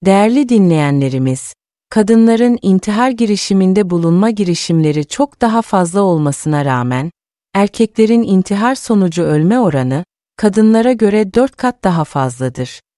Değerli dinleyenlerimiz, kadınların intihar girişiminde bulunma girişimleri çok daha fazla olmasına rağmen, erkeklerin intihar sonucu ölme oranı, kadınlara göre 4 kat daha fazladır.